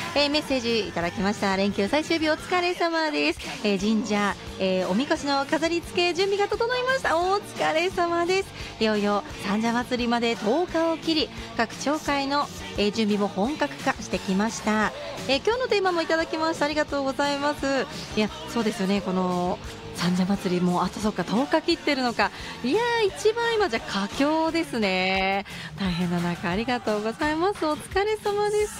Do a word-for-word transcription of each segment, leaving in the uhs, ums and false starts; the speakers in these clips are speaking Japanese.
えー、メッセージいただきました。連休最終日お疲れ様です、えー、神社、えー、おみこしの飾り付け準備が整いました。お疲れ様です。いよいよ三社祭りまでとおかを切り、各町会の、えー、準備も本格化してきました。えー、今日のテーマもいただきました。ありがとうございます。いや、そうですよね、この三社祭りもあとそっかとおか切ってるのか。いやー、一番今じゃ佳境ですね。大変な中ありがとうございます。お疲れ様です。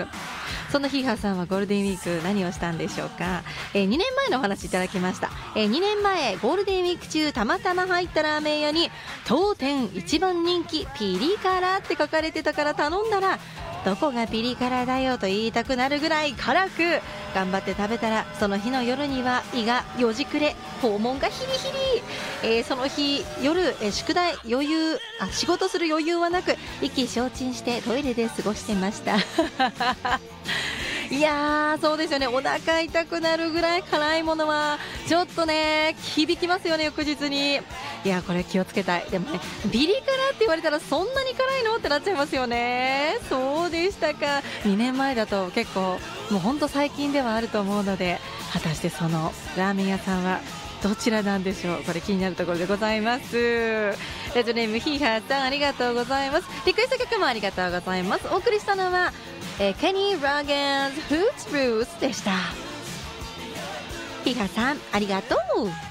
そんなヒーハーさんはゴールデンウィーク何をしたんでしょうか。えー、にねんまえのお話いただきました。えー、にねんまえゴールデンウィーク中たまたま入ったラーメン屋に当店一番人気ピリ辛って書かれてたから頼んだら、どこがピリ辛だよと言いたくなるぐらい辛く、頑張って食べたらその日の夜には胃がよじくれ、肛門がヒリヒリ、えー、その日夜、えー、宿題余裕あ仕事する余裕はなく意気消沈してトイレで過ごしてましたいやー、そうですよね。お腹痛くなるぐらい辛いものはちょっとね響きますよね、翌日に。いや、これ気をつけたい。でもね、ビリ辛って言われたらそんなに辛いのってなっちゃいますよね。そうでしたか。にねんまえだと結構もうほんと最近ではあると思うので、果たしてそのラーメン屋さんはどちらなんでしょう。これ気になるところでございます。ラジオネームヒーハーさん、ありがとうございます。リクエスト曲もありがとうございます。お送りしたのはえー、ケニー・ロゲンズ・フーツ・ルーツでした。ヒーハーさん、ありがとう。